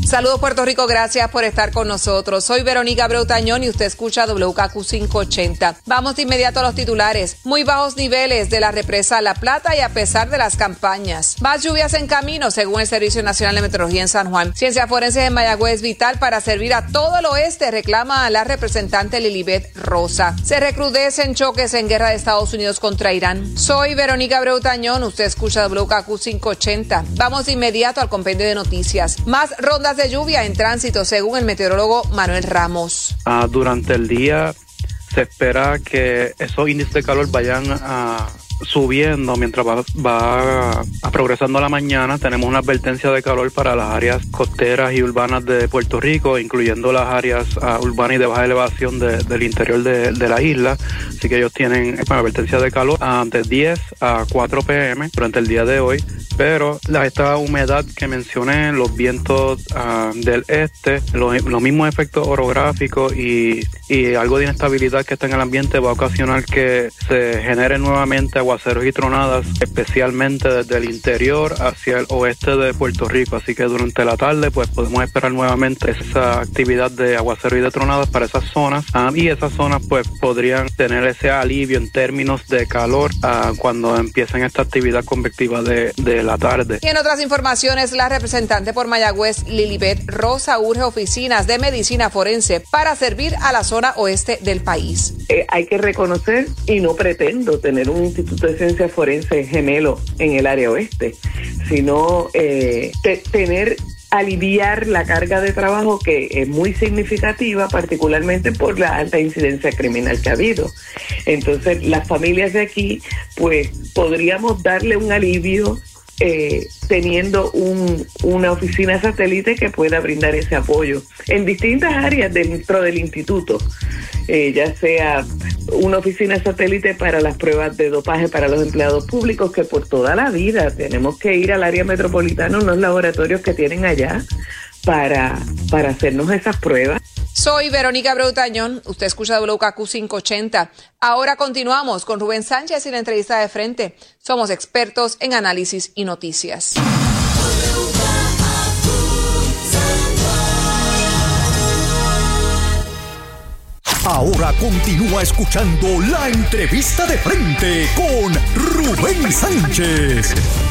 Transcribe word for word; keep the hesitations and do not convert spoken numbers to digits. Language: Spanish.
Saludos Puerto Rico, gracias por estar con nosotros. Soy Verónica Abreu Tañón y usted escucha W K Q quinientos ochenta. Vamos de inmediato a los titulares. Muy bajos niveles de la represa La Plata y a pesar de las campañas. Más lluvias en camino, según el Servicio Nacional de Meteorología en San Juan. Ciencias Forenses en Mayagüez vital para servir a todo el oeste, reclama a la representante Lilibet Rosa. Se recrudecen choques en guerra de Estados Unidos contra Irán. Soy Verónica Abreu Tañón, usted escucha W K Q quinientos ochenta. Vamos de inmediato al compendio de noticias. Más rondas de lluvia en tránsito, según el meteorólogo Manuel Ramos. Uh, durante el día se espera que esos índices de calor vayan a subiendo mientras va, va a progresando la mañana. Tenemos una advertencia de calor para las áreas costeras y urbanas de Puerto Rico, incluyendo las áreas uh, urbanas y de baja elevación de, del interior de, de la isla. Así que ellos tienen una advertencia de calor uh, de diez a cuatro p m durante el día de hoy. Pero la, esta humedad que mencioné, los vientos uh, del este, los, los mismos efectos orográficos y, y algo de inestabilidad que está en el ambiente va a ocasionar que se genere nuevamente aguaceros y tronadas, especialmente desde el interior hacia el oeste de Puerto Rico. Así que durante la tarde pues podemos esperar nuevamente esa actividad de aguaceros y de tronadas para esas zonas. Um, y esas zonas pues podrían tener ese alivio en términos de calor uh, cuando empiecen esta actividad convectiva de, de la tarde. Y en otras informaciones, la representante por Mayagüez, Lilibet Rosa, urge oficinas de medicina forense para servir a la zona oeste del país. Eh, hay que reconocer, y no pretendo tener un instituto de ciencia forense gemelo en el área oeste, sino eh, te, tener aliviar la carga de trabajo que es muy significativa, particularmente por la alta incidencia criminal que ha habido. Entonces, las familias de aquí, pues, podríamos darle un alivio Eh, teniendo un, una oficina satélite que pueda brindar ese apoyo en distintas áreas dentro del instituto, eh, ya sea una oficina satélite para las pruebas de dopaje para los empleados públicos, que por toda la vida tenemos que ir al área metropolitana, unos laboratorios que tienen allá para, para hacernos esas pruebas. Soy Verónica Abreu Tañón, usted escucha W K Q quinientos ochenta. Ahora continuamos con Rubén Sánchez y la entrevista de frente. Somos expertos en análisis y noticias. Ahora continúa escuchando la entrevista de frente con Rubén Sánchez.